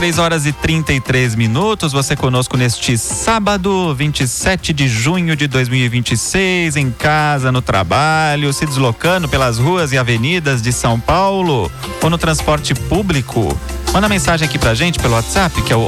3h33, você conosco neste sábado, 27 de junho de 2026, em casa, no trabalho, se deslocando pelas ruas e avenidas de São Paulo ou no transporte público. Manda mensagem aqui pra gente pelo WhatsApp, que é o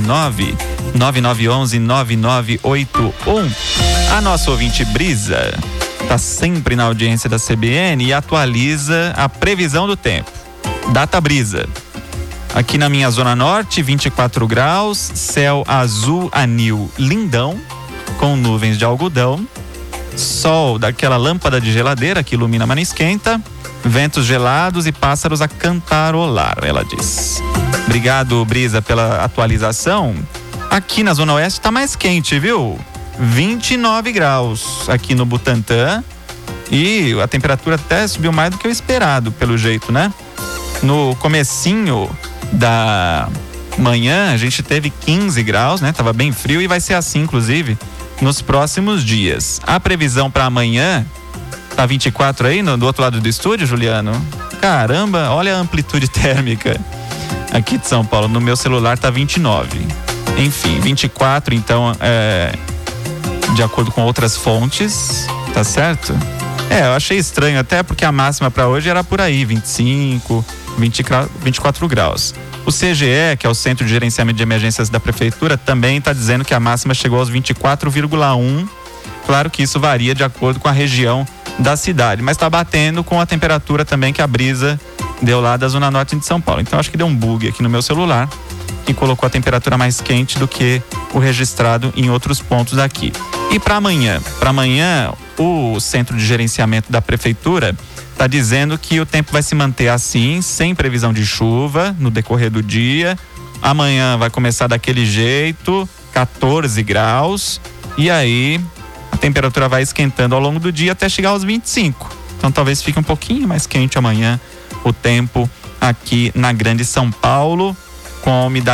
11999119981. A nossa ouvinte Brisa tá sempre na audiência da CBN e atualiza a previsão do tempo. Data Brisa. Aqui na minha zona norte, 24 graus, céu azul anil lindão, com nuvens de algodão, sol daquela lâmpada de geladeira que ilumina, mas não esquenta, ventos gelados e pássaros a cantarolar, ela diz. Obrigado, Brisa, pela atualização. Aqui na zona oeste tá mais quente, viu? 29 graus aqui no Butantã e a temperatura até subiu mais do que o esperado, pelo jeito, né? No comecinho da manhã a gente teve 15 graus, né? Tava bem frio e vai ser assim, inclusive, nos próximos dias. A previsão para amanhã tá 24 aí do outro lado do estúdio, Juliano. Caramba, olha a amplitude térmica aqui de São Paulo. No meu celular tá 29. Enfim, 24 então de acordo com outras fontes, tá certo? Eu achei estranho até porque a máxima para hoje era por aí, 25, 24 graus. O CGE, que é o Centro de Gerenciamento de Emergências da Prefeitura, também está dizendo que a máxima chegou aos 24,1. Claro que isso varia de acordo com a região da cidade, mas está batendo com a temperatura também que a Brisa deu lá da Zona Norte de São Paulo. Então acho que deu um bug aqui no meu celular e colocou a temperatura mais quente do que o registrado em outros pontos aqui. E para amanhã? Para amanhã, o Centro de Gerenciamento da Prefeitura está dizendo que o tempo vai se manter assim, sem previsão de chuva no decorrer do dia. Amanhã vai começar daquele jeito, 14 graus. E aí a temperatura vai esquentando ao longo do dia até chegar aos 25. Então talvez fique um pouquinho mais quente amanhã o tempo aqui na Grande São Paulo, com a umidade